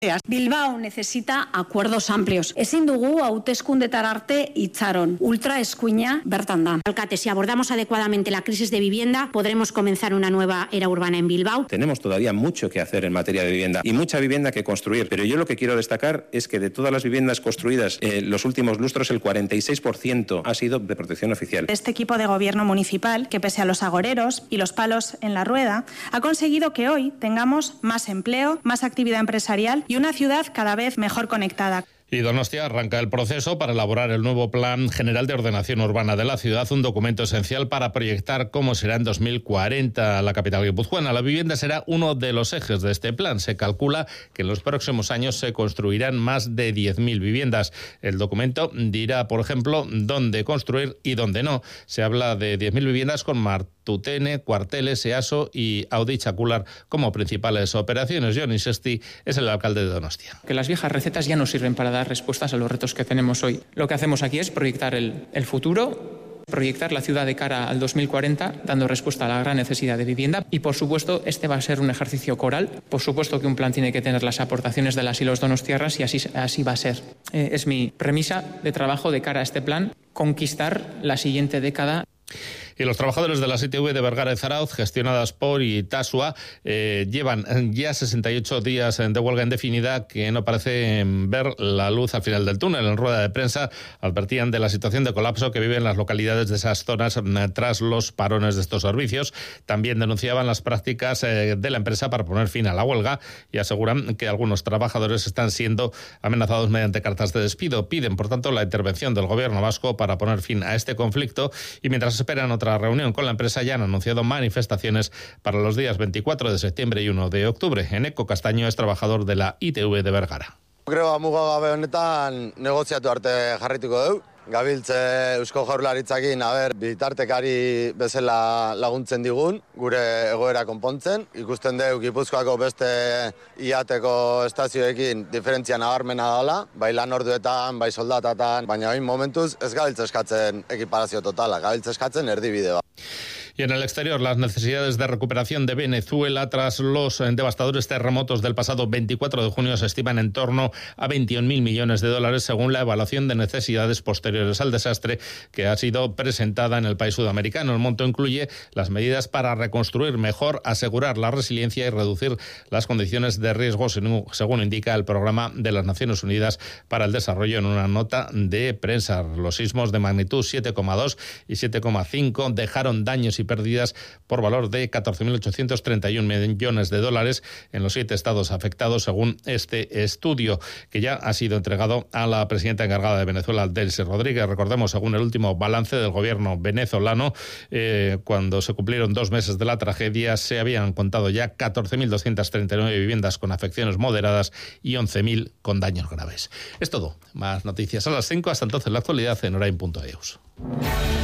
Bilbao necesita acuerdos amplios. Ezin dugu hauteskundetara arte itxaron. Ultraeskuina bertan da. Alcate, si abordamos adecuadamente la crisis de vivienda, podremos comenzar una nueva era urbana en Bilbao. Tenemos todavía mucho que hacer en materia de vivienda y mucha vivienda que construir, pero yo lo que quiero destacar es que de todas las viviendas construidas los últimos lustros, el 46% ha sido de protección oficial. Este equipo de gobierno municipal, que pese a los agoreros y los palos en la rueda, ha conseguido que hoy tengamos más empleo, más actividad empresarial y una ciudad cada vez mejor conectada. Y Donostia arranca el proceso para elaborar el nuevo Plan General de Ordenación Urbana de la ciudad, un documento esencial para proyectar cómo será en 2040 la capital guipuzcoana. La vivienda será uno de los ejes de este plan. Se calcula que en los próximos años se construirán más de 10.000 viviendas. El documento dirá, por ejemplo, dónde construir y dónde no. Se habla de 10.000 viviendas con Martutene, Cuarteles, EASO y Audi Chacular como principales operaciones. Johnny Sesti es el alcalde de Donostia. Que las viejas recetas ya no sirven para dar respuestas a los retos que tenemos hoy. Lo que hacemos aquí es proyectar el futuro, proyectar la ciudad de cara al 2040, dando respuesta a la gran necesidad de vivienda. Y, por supuesto, este va a ser un ejercicio coral. Por supuesto que un plan tiene que tener las aportaciones de las y los donostiarras y así va a ser. Es mi premisa de trabajo de cara a este plan, conquistar la siguiente década. Y los trabajadores de las ITV de Bergara y Zarautz, gestionadas por Itasua, llevan ya 68 días de huelga indefinida que no parecen ver la luz al final del túnel. En rueda de prensa advertían de la situación de colapso que viven las localidades de esas zonas tras los parones de estos servicios. También denunciaban las prácticas de la empresa para poner fin a la huelga y aseguran que algunos trabajadores están siendo amenazados mediante cartas de despido. Piden, por tanto, la intervención del gobierno vasco para poner fin a este conflicto y mientras esperan otra reunión con la empresa ya han anunciado manifestaciones para los días 24 de septiembre y 1 de octubre. Eneco Castaño es trabajador de la ITV de Bergara. Creo mugagabe honetan negoziatu arte jarrituko dugu. Gabiltze Eusko Jaurlaritzakin bitartekari bezala laguntzen digun, gure egoera konpontzen. Ikusten dugu Gipuzkoako beste iateko estazioekin diferentzia nabarmena dela, bai lan orduetan, bai soldatatan, baina hain momentuz ez gabiltze eskatzen ekiparazio totala, gabiltze eskatzen erdibide bat. Y en el exterior, las necesidades de recuperación de Venezuela tras los devastadores terremotos del pasado 24 de junio se estiman en torno a 21.000 millones de dólares, según la evaluación de necesidades posteriores al desastre que ha sido presentada en el país sudamericano. El monto incluye las medidas para reconstruir mejor, asegurar la resiliencia y reducir las condiciones de riesgo, según indica el Programa de las Naciones Unidas para el Desarrollo en una nota de prensa. Los sismos de magnitud 7,2 y 7,5 dejaron daños y pérdidas por valor de 14.831 millones de dólares en los 7 estados afectados, según este estudio, que ya ha sido entregado a la presidenta encargada de Venezuela, Delcy Rodríguez. Recordemos, según el último balance del gobierno venezolano, cuando se cumplieron 2 meses de la tragedia, se habían contado ya 14.239 viviendas con afecciones moderadas y 11.000 con daños graves. Es todo. Más noticias a las 5. Hasta entonces, la actualidad en orain.eus.